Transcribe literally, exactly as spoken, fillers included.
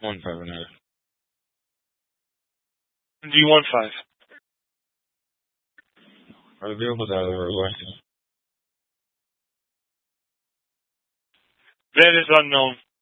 One five and a half. Do you want five? Are the vehicles out of the roadway? That is unknown.